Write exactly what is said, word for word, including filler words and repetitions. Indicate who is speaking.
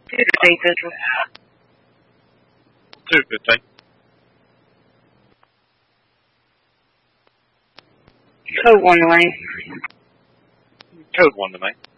Speaker 1: two fifteen Central.
Speaker 2: two fifteen.
Speaker 1: Code one to main.
Speaker 2: Code one to main.